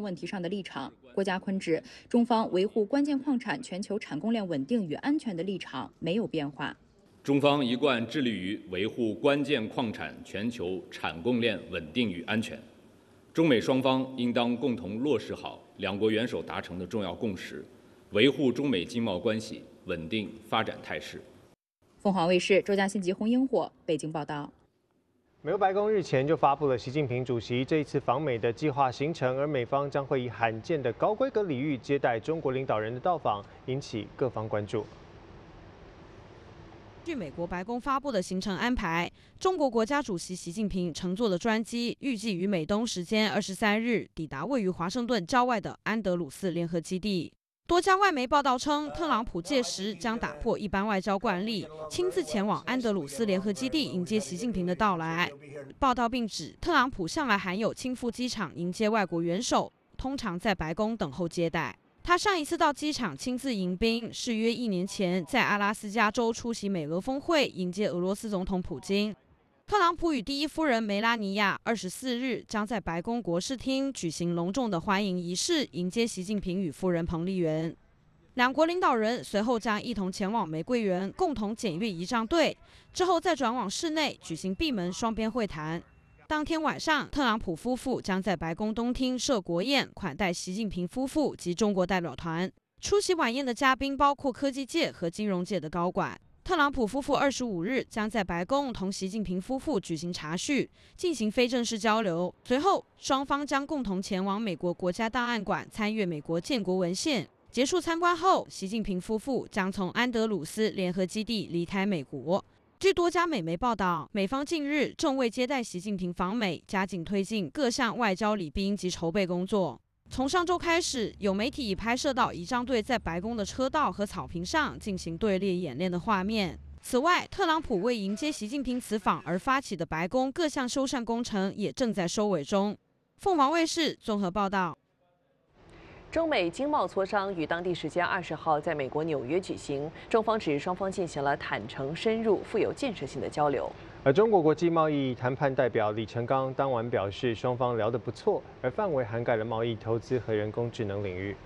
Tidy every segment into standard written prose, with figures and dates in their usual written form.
问题上的立场。郭家坤指，中方维护关键矿产全球产供链稳定与安全的立场没有变化。 中方一贯致力于维护关键矿产全球产供链稳定与安全。中美双方应当共同落实好两国元首达成的重要共识，维护中美经贸关系稳定发展态势。 凤凰卫视周佳欣、吉红英火北京报道。 美国白宫日前就发布了习近平主席这一次访美的计划行程，而美方将会以罕见的高规格礼遇接待中国领导人的到访，引起各方关注。 据美国白宫发布的行程安排，中国国家主席习近平乘坐的专机预计于美东时间23日抵达位于华盛顿郊外的安德鲁斯联合基地。多家外媒报道称，特朗普届时将打破一般外交惯例，亲自前往安德鲁斯联合基地迎接习近平的到来。报道并指，特朗普向来罕有亲赴机场迎接外国元首，通常在白宫等候接待。他上一次到机场亲自迎宾，是约1年前在阿拉斯加州出席美俄峰会，迎接俄罗斯总统普京。特朗普与第一夫人梅拉尼亚24日将在白宫国事厅举行隆重的欢迎仪式，迎接习近平与夫人彭丽媛。两国领导人随后将一同前往玫瑰园，共同检阅仪仗队，之后再转往室内举行闭门双边会谈。当天晚上，特朗普夫妇将在白宫东厅设国宴，款待习近平夫妇及中国代表团。出席晚宴的嘉宾包括科技界和金融界的高管。特朗普夫妇25日将在白宫同习近平夫妇举行茶叙，进行非正式交流。随后，双方将共同前往美国国家档案馆参阅美国建国文献。结束参观后，习近平夫妇将从安德鲁斯联合基地离开美国。据多家美媒报道，美方近日正为接待习近平访美，加紧推进各项外交礼宾及筹备工作。从上周开始，有媒体已拍摄到仪仗队在白宫的车道和草坪上进行队列演练的画面。此外，特朗普为迎接习近平此访而发起的白宫各项修缮工程也正在收尾中。凤凰卫视综合报道。 中美经贸磋商于当地时间20号在美国纽约举行，中方指双方进行了坦诚、深入、富有建设性的交流。 而中国国际贸易谈判代表李成钢当晚表示，双方聊得不错，而范围涵盖了贸易、投资和人工智能领域。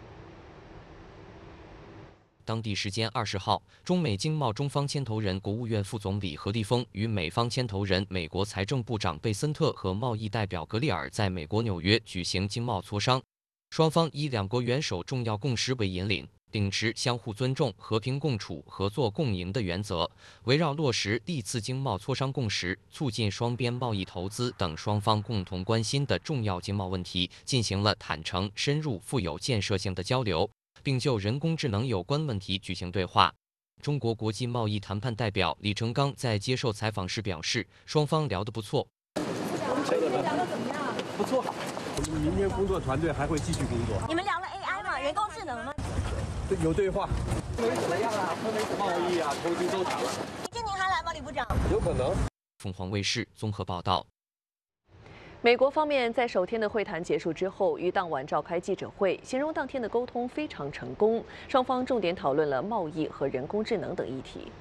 当地时间20号，中美经贸中方牵头人国务院副总理何立峰与美方牵头人美国财政部长贝森特和贸易代表格里尔在美国纽约举行经贸磋商。双方以两国元首重要共识为引领，秉持相互尊重、和平共处、合作共赢的原则，围绕落实历次经贸磋商共识、促进双边贸易投资等双方共同关心的重要经贸问题，进行了坦诚、深入、富有建设性的交流，并就人工智能有关问题举行对话。中国国际贸易谈判代表李成钢在接受采访时表示，双方聊得不错。 聊得怎么样？不错。我们明天工作团队还会继续工作。 你们聊了 AI 吗？人工智能吗？ 有对话。氛围怎么样啊？氛围贸易啊，投资都谈了。 今年还来吗，李部长？ 有可能。 凤凰卫视综合报道。 美国方面在首天的会谈结束之后，于当晚召开记者会，形容当天的沟通非常成功，双方重点讨论了贸易和人工智能等议题。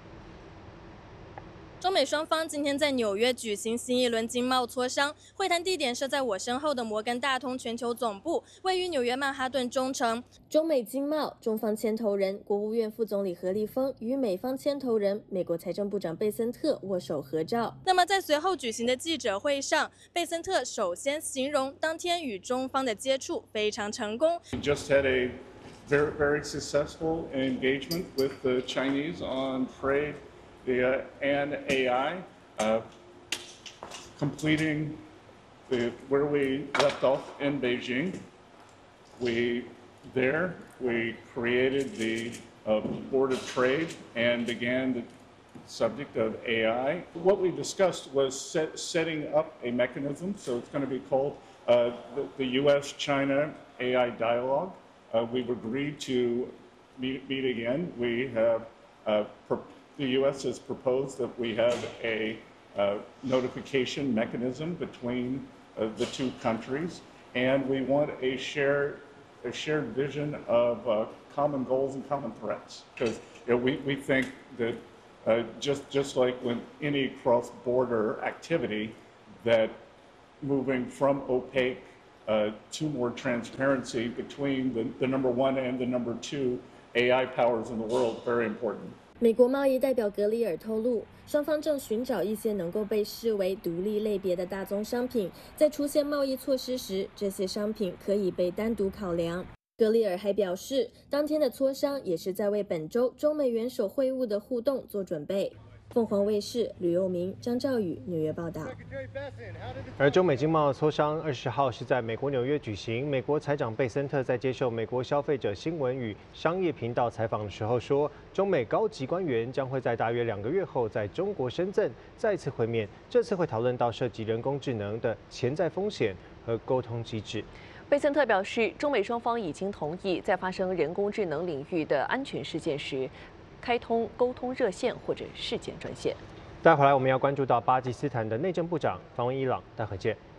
中美双方今天在纽约举行新一轮经贸磋商，会谈地点设在我身后的摩根大通全球总部，位于纽约曼哈顿中城。中美经贸，中方牵头人国务院副总理何立峰与美方牵头人美国财政部长贝森特握手合照。那么在随后举行的记者会上，贝森特首先形容当天与中方的接触非常成功。 Just had a very successful engagement with the Chinese on trade. And AI, completing where we left off in Beijing. We created the Board of Trade and began the subject of AI. What we discussed was setting up a mechanism, so it's going to be called the U.S.-China AI Dialogue. We've agreed to meet again. We have the U.S. has proposed that we have a notification mechanism between the two countries, and we want a shared vision of common goals and common threats. Because we think that just like with any cross-border activity, that moving from opaque to more transparency between the number one and the number two AI powers in the world. Very important. 美国贸易代表格里尔透露，双方正寻找一些能够被视为独立类别的大宗商品，在出现贸易措施时，这些商品可以被单独考量。格里尔还表示，当天的磋商也是在为本周中美元首会晤的互动做准备。凤凰卫视吕佑明、张兆宇纽约报道。 而中美经贸磋商20号是在美国纽约举行。美国财长贝森特在接受美国消费者新闻与商业频道采访的时候说，中美高级官员将会在大约2个月后在中国深圳再次会面，这次会讨论到涉及人工智能的潜在风险和沟通机制。 贝森特表示，中美双方已经同意在发生人工智能领域的安全事件时，开通沟通热线或者事件专线。 待会来我们要关注到巴基斯坦的内政部长访问伊朗，待会见。